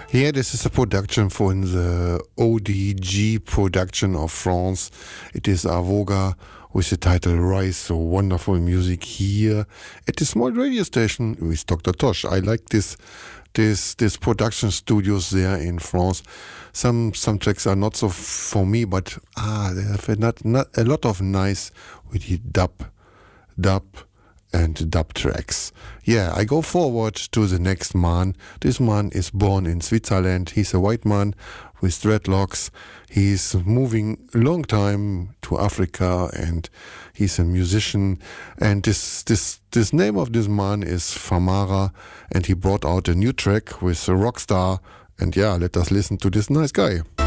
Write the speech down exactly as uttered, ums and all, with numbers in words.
Yeah, this is a production from the O D G production of France. It is Avoga with the title Rise. So wonderful music here at the small radio station with Doctor Tosh. I like this this this production studios there in France. Some some tracks are not so for me, but ah, they have not, not a lot of nice with the dub dub. and dub tracks. Yeah, I go forward to the next man. This man is born in Switzerland. He's a white man with dreadlocks. He's moving a long time to Africa and he's a musician. And this this this name of this man is Famara, and he brought out a new track with a rock star. And yeah, let us listen to this nice guy.